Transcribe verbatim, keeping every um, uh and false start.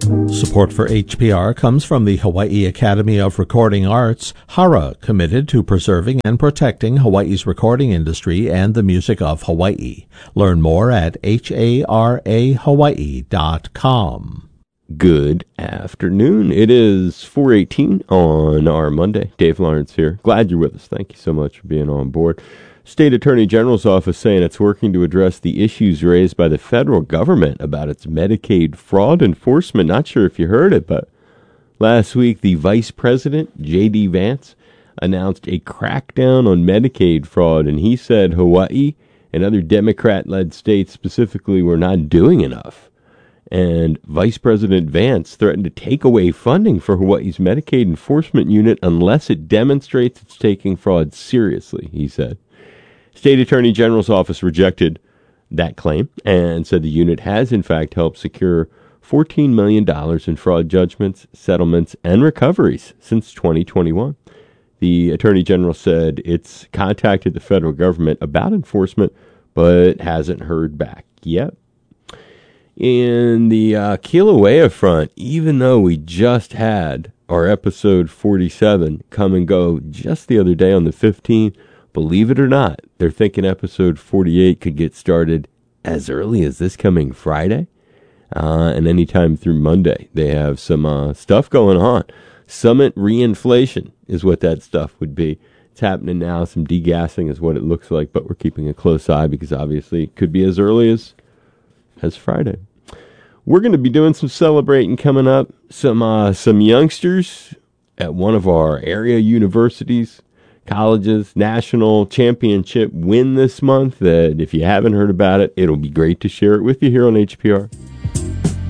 Support for H P R comes from the Hawaii Academy of Recording Arts, HARA, committed to preserving and protecting Hawaii's recording industry and the music of Hawaii. Learn more at H A R A Hawaii dot com. Good afternoon. It is four eighteen on our Monday. Dave Lawrence here. Glad you're with us. Thank you so much for being on board. State Attorney General's office saying it's working to address the issues raised by the federal government about its Medicaid fraud enforcement. Not sure if you heard it, but last week the Vice President, J D Vance, announced a crackdown on Medicaid fraud, and he said Hawaii and other Democrat-led states specifically were not doing enough. And Vice President Vance threatened to take away funding for Hawaii's Medicaid enforcement unit unless it demonstrates it's taking fraud seriously, he said. State Attorney General's office rejected that claim and said the unit has, in fact, helped secure fourteen million dollars in fraud judgments, settlements, and recoveries since twenty twenty-one. The Attorney General said it's contacted the federal government about enforcement, but hasn't heard back yet. In the uh, Kilauea front, even though we just had our episode forty-seven come and go just the other day on the fifteenth, believe it or not, they're thinking episode forty-eight could get started as early as this coming Friday uh, and anytime through Monday. They have some uh, stuff going on. Summit reinflation is what that stuff would be. It's happening now. Some degassing is what it looks like, but we're keeping a close eye because obviously it could be as early as, as Friday. We're going to be doing some celebrating coming up. Some, uh, some youngsters at one of our area universities, colleges, national championship win this month. That if you haven't heard about it, it'll be great to share it with you here on H P R.